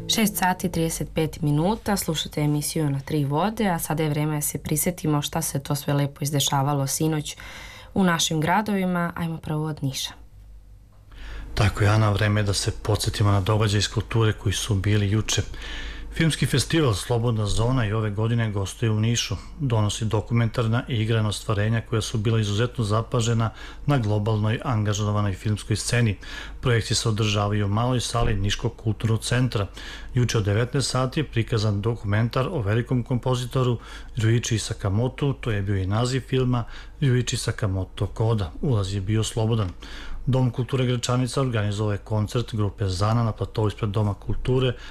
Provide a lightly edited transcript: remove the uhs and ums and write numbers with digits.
6 sati 35 minuta, slušate emisiju Na tri vode, a sada je vreme da se prisjetimo šta se to sve lepo izdešavalo sinoć u našim gradovima. Ajmo prvo od Niša. Tako je, Ana, vreme je da se podsjetimo na događaj iz kulture koji su bili juče. Filmski festival Slobodna zona i ove godine gostuje u Nišu. Donosi dokumentarna i igrana ostvarenja koja su bila izuzetno zapažena na globalnoj angažovanoj filmskoj sceni. Projekcije se održavaju u maloj sali Niškog kulturnog centra. Juče od 19 sati je prikazan dokumentar o velikom kompozitoru Ryuichi Sakamotu, to je bio i naziv filma Ryuichi Sakamoto Koda. Ulaz je bio slobodan. Dom kulture Gračanica organizovao je koncert grupe Zana na platovu ispred Doma kulture